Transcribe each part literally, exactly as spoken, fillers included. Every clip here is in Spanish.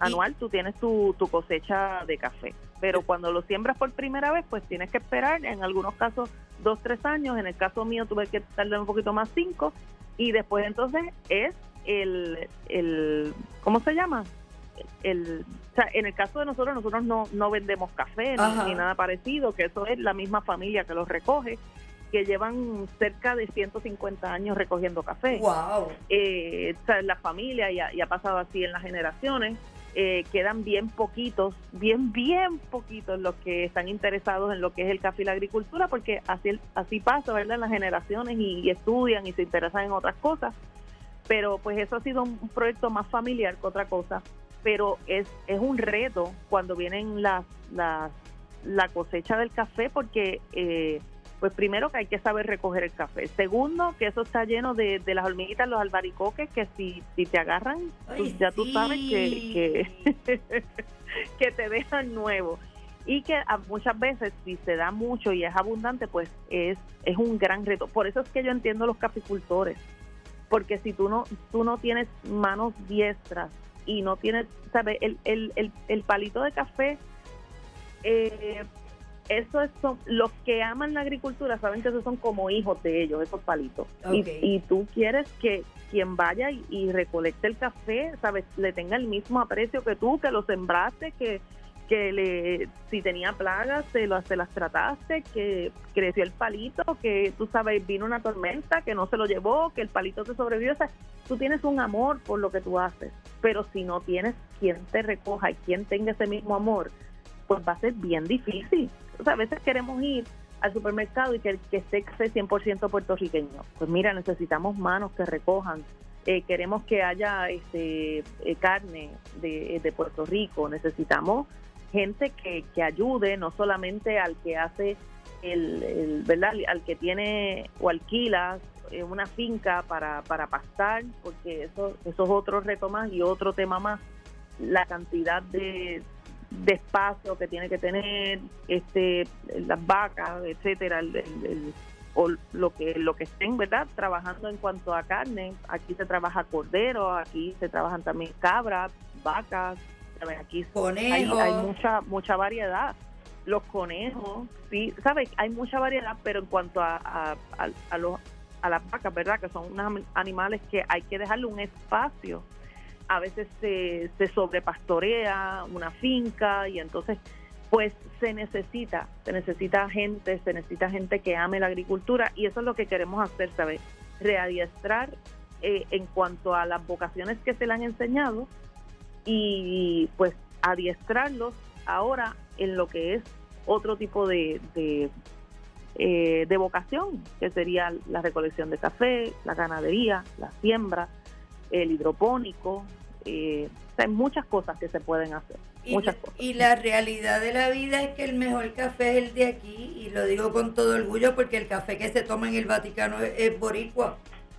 anual tú tienes tu, tu cosecha de café. Pero cuando lo siembras por primera vez, pues tienes que esperar, en algunos casos, dos, tres años. En el caso mío tuve que tardar un poquito más, cinco. Y después entonces es el, el ¿cómo se llama? El, o sea, en el caso de nosotros, nosotros no, no vendemos café ni, ni nada parecido, que eso es la misma familia que los recoge, que llevan cerca de ciento cincuenta años recogiendo café. Wow. Eh, o sea, la familia y ha, y ha pasado así en las generaciones. Eh, quedan bien poquitos, bien, bien poquitos los que están interesados en lo que es el café y la agricultura, porque así, así pasa, ¿verdad? En las generaciones y, y estudian y se interesan en otras cosas. Pero pues eso ha sido un, un proyecto más familiar que otra cosa. Pero es, es un reto cuando vienen las, las, la cosecha del café, porque eh, pues primero que hay que saber recoger el café. Segundo, que eso está lleno de, de las hormiguitas, los albaricoques, que si, si te agarran, Ay, tú, ya sí. tú sabes que, que, que te dejan nuevo. Y que a, muchas veces, si se da mucho y es abundante, pues es, es un gran reto. Por eso es que yo entiendo los caficultores, porque si tú no, tú no tienes manos diestras y no tienes, ¿sabes? El, el, el, el palito de café, eh, eso es, son, los que aman la agricultura saben que esos son como hijos de ellos, esos palitos. Okay. Y, y tú quieres que quien vaya y, y recolecte el café, ¿sabes? Le tenga el mismo aprecio que tú, que lo sembraste, que, que le, si tenía plagas, se, lo, se las trataste, que creció el palito, que tú sabes, vino una tormenta, que no se lo llevó, que el palito te sobrevivió. O sea, tú tienes un amor por lo que tú haces, pero si no tienes quien te recoja y quien tenga ese mismo amor, pues va a ser bien difícil. O sea, a veces queremos ir al supermercado y que, que esté cien por ciento puertorriqueño. Pues mira, necesitamos manos que recojan. Eh, queremos que haya este eh, carne de, de Puerto Rico. Necesitamos gente que, que ayude, no solamente al que hace, el, el ¿verdad? Al que tiene o alquila eh, una finca para, para pastar, porque eso, eso es otro reto más y otro tema más. La cantidad de de espacio que tiene que tener este las vacas, etcétera, el, el, el, o lo que lo que estén, ¿verdad? Trabajando en cuanto a carne. Aquí se trabaja cordero, aquí se trabajan también cabras, vacas, ¿sabes? Aquí hay, hay mucha mucha variedad. Los conejos, sí, ¿sabes? Hay mucha variedad, pero en cuanto a, a, a, a, los, a las vacas, ¿verdad? Que son unos animales que hay que dejarle un espacio. A veces se, se sobrepastorea una finca y entonces pues se necesita, se necesita gente, se necesita gente que ame la agricultura y eso es lo que queremos hacer, ¿sabes? Readiestrar eh, en cuanto a las vocaciones que se le han enseñado y pues adiestrarlos ahora en lo que es otro tipo de, de, eh, de vocación, que sería la recolección de café, la ganadería, la siembra, el hidropónico, eh, o sea, hay muchas cosas que se pueden hacer, y, muchas cosas. Y la realidad de la vida es que el mejor café es el de aquí, y lo digo con todo orgullo porque el café que se toma en el Vaticano es, es boricua.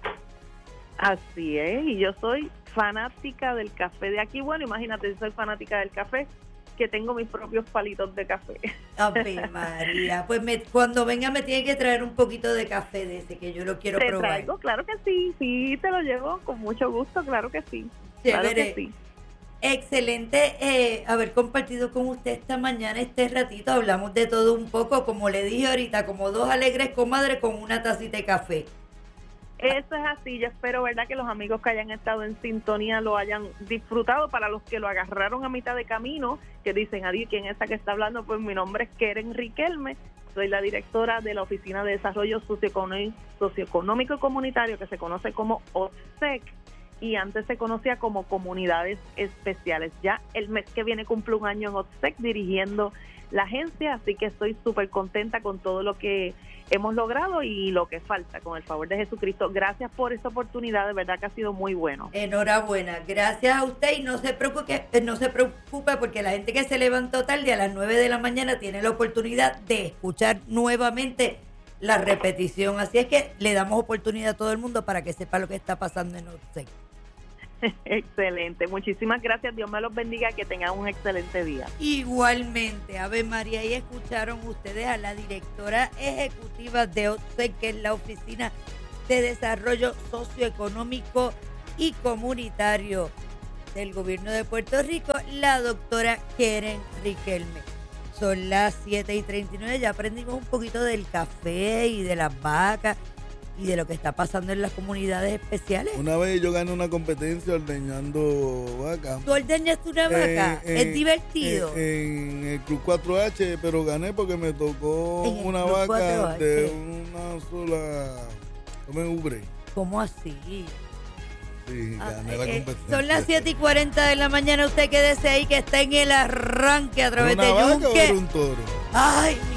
Así es, y yo soy fanática del café de aquí. Bueno, imagínate, yo soy fanática del café, que tengo mis propios palitos de café. Ave María, pues me, cuando venga me tiene que traer un poquito de café de ese, que yo lo quiero te probar. Te traigo, claro que sí, sí, te lo llevo con mucho gusto, claro que sí. Chévere. Claro que sí. Excelente eh, haber compartido con usted esta mañana, este ratito. Hablamos de todo un poco, como le dije ahorita, como dos alegres comadres con una tacita de café. Eso es así, yo espero, ¿verdad?, que los amigos que hayan estado en sintonía lo hayan disfrutado. Para los que lo agarraron a mitad de camino, que dicen, adiós, ¿quién es esa que está hablando? Pues mi nombre es Keren Riquelme, soy la directora de la Oficina de Desarrollo Socioeconómico, Socioeconómico y Comunitario, que se conoce como O S E C, y antes se conocía como Comunidades Especiales. Ya el mes que viene cumplo un año en O S E C dirigiendo la agencia, así que estoy súper contenta con todo lo que hemos logrado y lo que falta, con el favor de Jesucristo. Gracias por esta oportunidad, de verdad que ha sido muy bueno. Enhorabuena, gracias a usted, y no se preocupe, no se preocupe porque la gente que se levantó tarde a las nueve de la mañana tiene la oportunidad de escuchar nuevamente la repetición, así es que le damos oportunidad a todo el mundo para que sepa lo que está pasando en O S E C. Excelente, muchísimas gracias, Dios me los bendiga, que tengan un excelente día. Igualmente, Ave María, y escucharon ustedes a la directora ejecutiva de O S E C, que es la Oficina de Desarrollo Socioeconómico y Comunitario. del gobierno de Puerto Rico, la doctora Keren Riquelme. Son las siete y treinta y nueve, ya aprendimos un poquito del café y de las vacas y de lo que está pasando en las comunidades especiales. Una vez yo gané una competencia ordeñando vacas. ¿Tú ordeñaste una vaca? Eh, ¿Es eh, divertido? eh, en el Club cuatro H, pero gané porque me tocó En el una Club vaca cuatro H. de una sola... ¿Cómo ubre? ¿Cómo así? Sí, Ah, gané la eh, competencia. son las siete y cuarenta de la mañana. Usted quédese ahí que está en el arranque a través ¿Una de vaca o Yunque. era un toro? Ay,